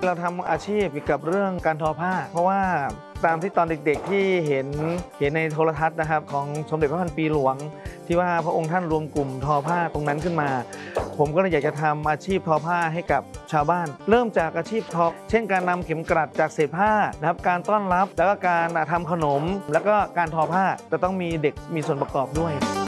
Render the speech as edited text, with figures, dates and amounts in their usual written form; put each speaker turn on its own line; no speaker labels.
เราทำอาชีพเกี่ยวกับเรื่องการทอผ้าเพราะว่าตามที่ตอนเด็กๆที่เห็นในโทรทัศน์นะครับของสมเด็จพระพันปีหลวงที่ว่าพระองค์ท่านรวมกลุ่มทอผ้าตรงนั้นขึ้นมาผมก็เลยอยากจะทำอาชีพทอผ้าให้กับชาวบ้านเริ่มจากอาชีพทอเช่นการนำเข็มกลัดจากเศษผ้านะครับการต้อนรับแล้วก็การทำขนมแล้วก็การทอผ้าจะต้องมีเด็กมีส่วนประกอบด้วย